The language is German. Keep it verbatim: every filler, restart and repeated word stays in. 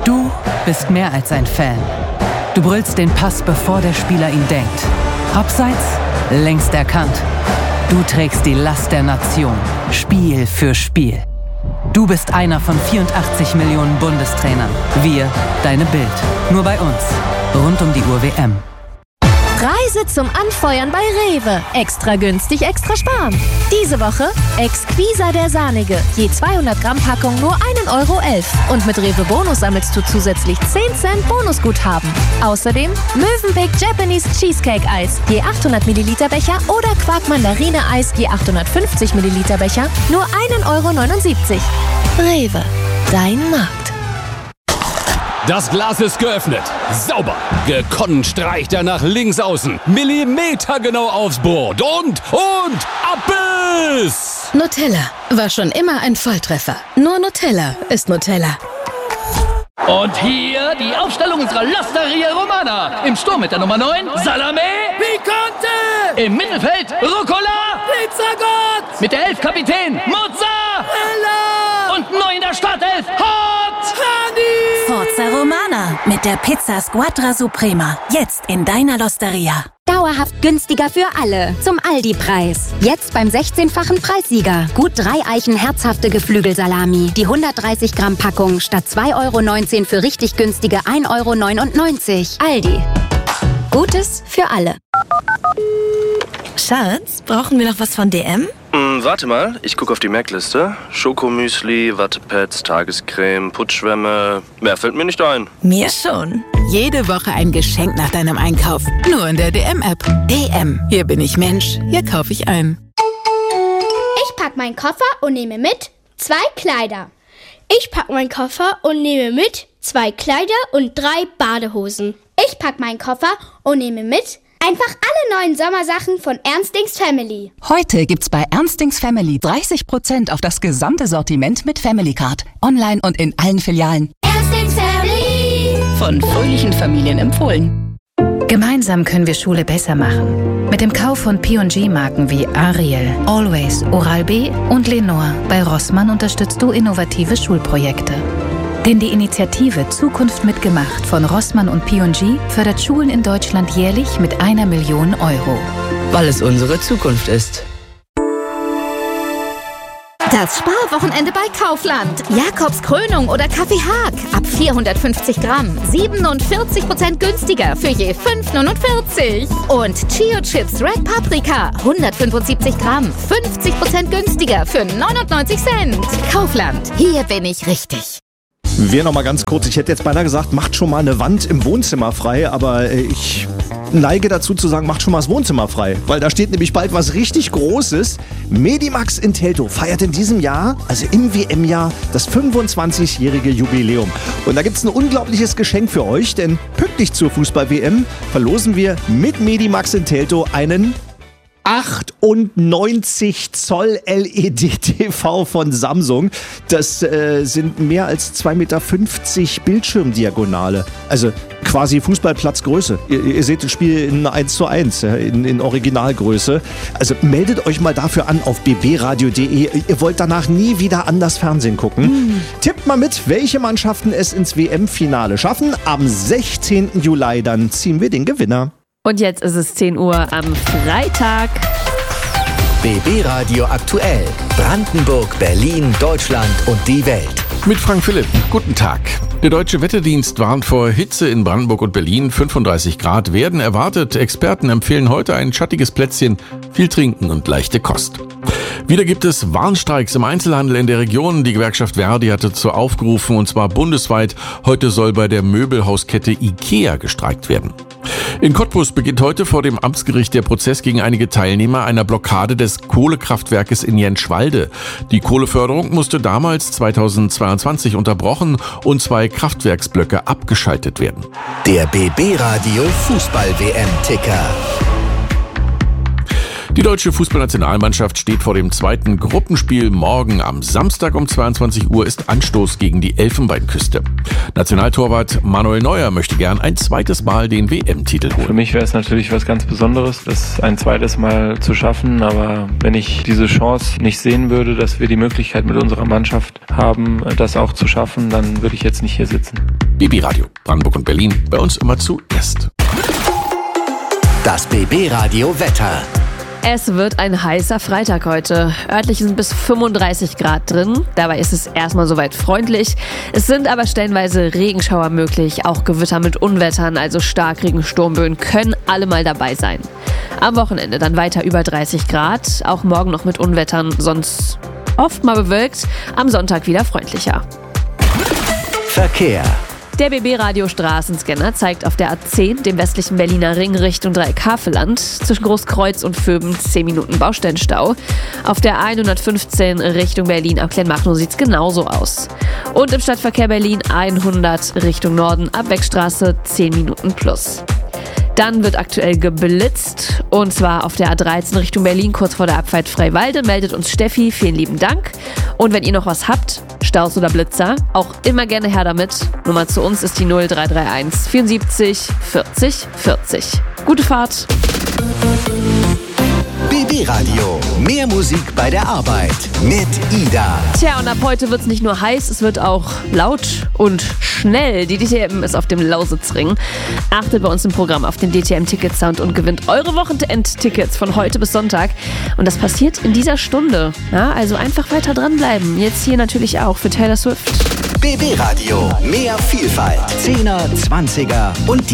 Du bist mehr als ein Fan. Du brüllst den Pass, bevor der Spieler ihn denkt. Abseits, längst erkannt. Du trägst die Last der Nation, Spiel für Spiel. Du bist einer von vierundachtzig Millionen Bundestrainern. Wir, deine Bild. Nur bei uns. Rund um die Uhr W M. Reise zum Anfeuern bei Rewe. Extra günstig, extra sparen. Diese Woche Exquisa der Sahnige. Je zweihundert Gramm Packung nur ein Euro elf. Und mit Rewe Bonus sammelst du zusätzlich zehn Cent Bonusguthaben. Außerdem Mövenpick Japanese Cheesecake Eis. Je achthundert Milliliter Becher oder Quark Mandarine Eis. Je achthundertfünfzig Milliliter Becher. Nur ein Euro neunundsiebzig. Rewe. Dein Markt. Das Glas ist geöffnet. Sauber. Gekonnt streicht er nach links außen. Millimetergenau aufs Board. Und, und, Abbiss! Nutella war schon immer ein Volltreffer. Nur Nutella ist Nutella. Und hier die Aufstellung unserer L'Osteria Romana. Im Sturm mit der Nummer neun, Salame. Picante! Im Mittelfeld, Rucola. Pizzagott! Mit der elf Kapitän, Mozzarella! Und neu in der Startelf, Hot Honey! Forza Romana mit der Pizza Squadra Suprema. Jetzt in deiner L'Osteria. Dauerhaft günstiger für alle. Zum Aldi-Preis. Jetzt beim sechzehnfachen Preissieger. Gut drei Eichen herzhafte Geflügelsalami. Die hundertdreißig Gramm Packung statt zwei Euro neunzehn für richtig günstige ein Euro neunundneunzig. Aldi. Gutes für alle. Schatz, brauchen wir noch was von D M? Hm, warte mal, ich gucke auf die Merkliste. Schokomüsli, Wattepads, Tagescreme, Putzschwämme. Mehr fällt mir nicht ein. Mir schon. Jede Woche ein Geschenk nach deinem Einkauf. Nur in der D M-App. D M. Hier bin ich Mensch. Hier kaufe ich ein. Ich pack meinen Koffer und nehme mit zwei Kleider. Ich pack meinen Koffer und nehme mit zwei Kleider und drei Badehosen. Ich pack meinen Koffer und nehme mit einfach alle neuen Sommersachen von Ernstings Family. Heute gibt's bei Ernstings Family dreißig Prozent auf das gesamte Sortiment mit Family Card. Online und in allen Filialen. Ernstings Family. Von fröhlichen Familien empfohlen. Gemeinsam können wir Schule besser machen. Mit dem Kauf von P und G-Marken wie Ariel, Always, Oral-B und Lenore bei Rossmann unterstützt du innovative Schulprojekte. Denn die Initiative Zukunft mitgemacht von Rossmann und P und G fördert Schulen in Deutschland jährlich mit einer Million Euro. Weil es unsere Zukunft ist. Das Sparwochenende bei Kaufland. Jakobs Krönung oder Kaffee Haag. Ab vierhundertfünfzig Gramm. siebenundvierzig Prozent günstiger für je fünf Euro neunundvierzig. Und Chio Chips Red Paprika. hundertfünfundsiebzig Gramm. fünfzig Prozent günstiger für neunundneunzig Cent. Kaufland. Hier bin ich richtig. Wir noch mal ganz kurz, ich hätte jetzt beinahe gesagt, macht schon mal eine Wand im Wohnzimmer frei, aber ich neige dazu zu sagen, macht schon mal das Wohnzimmer frei, weil da steht nämlich bald was richtig Großes. Medimax in Teltow feiert in diesem Jahr, also im W M-Jahr, das fünfundzwanzigjährige Jubiläum. Und da gibt's ein unglaubliches Geschenk für euch, denn pünktlich zur Fußball-W M verlosen wir mit Medimax in Teltow einen achtundneunzig Zoll L E D-T V von Samsung. Das äh, sind mehr als zwei Meter fünfzig Bildschirmdiagonale. Also quasi Fußballplatzgröße. Ihr, ihr seht das Spiel in eins zu eins, ja, in, in Originalgröße. Also meldet euch mal dafür an auf b b radio punkt d e. Ihr wollt danach nie wieder anders Fernsehen gucken. Mhm. Tippt mal mit, welche Mannschaften es ins W M-Finale schaffen. Am sechzehnten Juli dann ziehen wir den Gewinner. Und jetzt ist es zehn Uhr am Freitag. B B Radio aktuell. Brandenburg, Berlin, Deutschland und die Welt. Mit Frank Philipp. Guten Tag. Der Deutsche Wetterdienst warnt vor Hitze in Brandenburg und Berlin. fünfunddreißig Grad werden erwartet. Experten empfehlen heute ein schattiges Plätzchen, viel trinken und leichte Kost. Wieder gibt es Warnstreiks im Einzelhandel in der Region. Die Gewerkschaft Verdi hatte dazu aufgerufen, und zwar bundesweit. Heute soll bei der Möbelhauskette IKEA gestreikt werden. In Cottbus beginnt heute vor dem Amtsgericht der Prozess gegen einige Teilnehmer einer Blockade des Kohlekraftwerkes in Jenschwalde. Die Kohleförderung musste damals zweitausendzweiundzwanzig unterbrochen und zwei Kraftwerksblöcke abgeschaltet werden. Der B B Radio Fußball-W M-Ticker. Die deutsche Fußballnationalmannschaft steht vor dem zweiten Gruppenspiel. Morgen am Samstag um zweiundzwanzig Uhr ist Anstoß gegen die Elfenbeinküste. Nationaltorwart Manuel Neuer möchte gern ein zweites Mal den W M-Titel holen. Für mich wäre es natürlich was ganz Besonderes, das ein zweites Mal zu schaffen. Aber wenn ich diese Chance nicht sehen würde, dass wir die Möglichkeit mit unserer Mannschaft haben, das auch zu schaffen, dann würde ich jetzt nicht hier sitzen. B B Radio, Brandenburg und Berlin, bei uns immer zuerst. Das B B Radio Wetter. Es wird ein heißer Freitag heute. Örtlich sind bis fünfunddreißig Grad drin. Dabei ist es erstmal soweit freundlich. Es sind aber stellenweise Regenschauer möglich, auch Gewitter mit Unwettern, also Starkregen, Sturmböen können alle mal dabei sein. Am Wochenende dann weiter über dreißig Grad, auch morgen noch mit Unwettern, sonst oft mal bewölkt, am Sonntag wieder freundlicher. Verkehr. Der B B-Radio-Straßenscanner zeigt auf der A zehn, dem westlichen Berliner Ring, Richtung Dreieck-Havelland, zwischen Großkreuz und Vöben zehn Minuten Baustellenstau. Auf der hundertfünfzehn Richtung Berlin am Kleinmachnow sieht es genauso aus. Und im Stadtverkehr Berlin hundert Richtung Norden, Abwegstraße zehn Minuten plus. Dann wird aktuell geblitzt, und zwar auf der A dreizehn Richtung Berlin, kurz vor der Abfahrt Freiwalde, meldet uns Steffi, vielen lieben Dank. Und wenn ihr noch was habt, Staus oder Blitzer, auch immer gerne her damit. Nummer zu uns ist die null drei drei eins vierundsiebzig vierzig vierzig. Gute Fahrt! B B Radio. Mehr Musik bei der Arbeit mit Ida. Tja, und ab heute wird es nicht nur heiß, es wird auch laut und schnell. Die D T M ist auf dem Lausitzring. Achtet bei uns im Programm auf den D T M-Ticket-Sound und gewinnt eure Wochenend-Tickets von heute bis Sonntag. Und das passiert in dieser Stunde. Ja, also einfach weiter dranbleiben. Jetzt hier natürlich auch für Taylor Swift. B B Radio. Mehr Vielfalt. Zehner, Zwanziger und die